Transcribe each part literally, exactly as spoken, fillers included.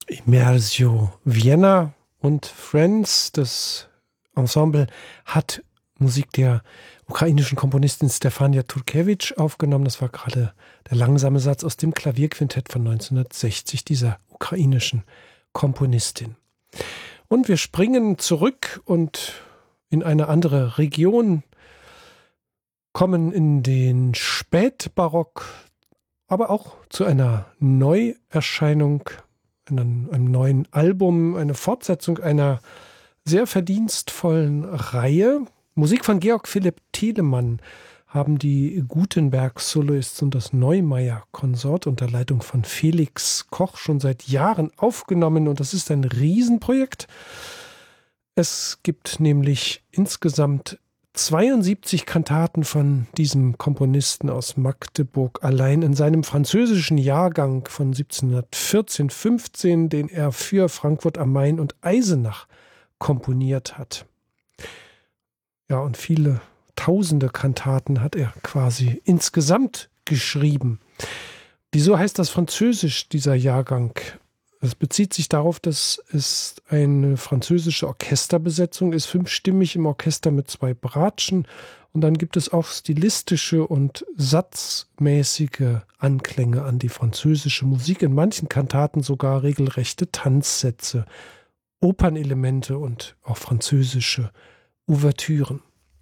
Immersio Vienna und Friends, das Ensemble, hat Musik der ukrainischen Komponistin Stefania Turkewitsch aufgenommen. Das war gerade der langsame Satz aus dem Klavierquintett von neunzehnhundertsechzig dieser ukrainischen Komponistin. Und wir springen zurück und in eine andere Region, kommen in den Spätbarock, aber auch zu einer Neuerscheinung, einem, einem neuen Album, eine Fortsetzung einer sehr verdienstvollen Reihe. Musik von Georg Philipp Telemann haben die Gutenberg-Soloists und das Neumeier-Konsort unter Leitung von Felix Koch schon seit Jahren aufgenommen, und das ist ein Riesenprojekt. Es gibt nämlich insgesamt zweiundsiebzig Kantaten von diesem Komponisten aus Magdeburg allein in seinem französischen Jahrgang von siebzehnhundertvierzehn fünfzehn, den er für Frankfurt am Main und Eisenach komponiert hat. Ja, und viele tausende Kantaten hat er quasi insgesamt geschrieben. Wieso heißt das Französisch, dieser Jahrgang? Es bezieht sich darauf, dass es eine französische Orchesterbesetzung ist, fünfstimmig im Orchester mit zwei Bratschen. Und dann gibt es auch stilistische und satzmäßige Anklänge an die französische Musik. In manchen Kantaten sogar regelrechte Tanzsätze, Opernelemente und auch französische Ouvertüren.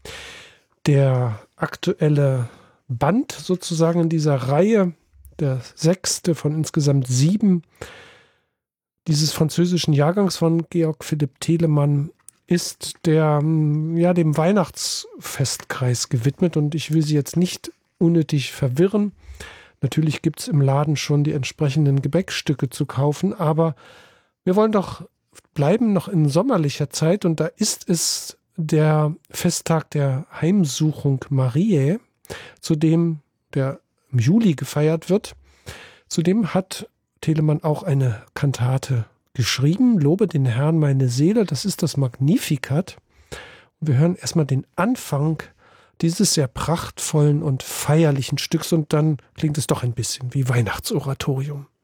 Der aktuelle Band sozusagen in dieser Reihe, der sechste von insgesamt sieben, dieses französischen Jahrgangs von Georg Philipp Telemann, ist der, ja, dem Weihnachtsfestkreis gewidmet, und ich will Sie jetzt nicht unnötig verwirren. Natürlich gibt es im Laden schon die entsprechenden Gebäckstücke zu kaufen, aber wir wollen doch bleiben noch in sommerlicher Zeit, und da ist es der Festtag der Heimsuchung Mariä, zu dem der im Juli gefeiert wird. Zudem hat Telemann auch eine Kantate geschrieben, Lobe den Herrn meine Seele, das ist das Magnificat. Und wir hören erstmal den Anfang dieses sehr prachtvollen und feierlichen Stücks, und dann klingt es doch ein bisschen wie Weihnachtsoratorium.